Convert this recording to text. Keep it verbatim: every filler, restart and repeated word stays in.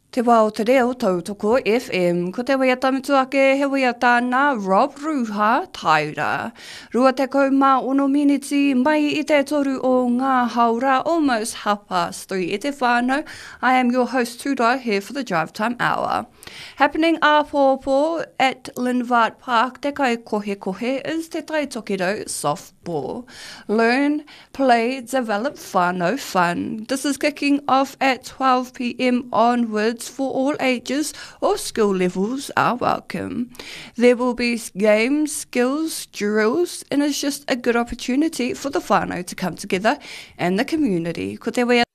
Te wā o te reo tautoko F M, ko te wea tamitu ake he wea tāna Rob Ruha Taira. Rua te kau mā ono miniti mai i te toru o ngā haura, almost half past three i te whānau. I am your host Tudai here for the Drive Time Hour. Happening a pōpō at Linvart Park, te kai kohe kohe is te taitokiro softball. Learn, play, develop whānau fun. This is kicking off at twelve p m onwards for all ages or skill levels are welcome. There will be games, skills, drills, and it's just a good opportunity for the whānau to come together and the community. Ko te wea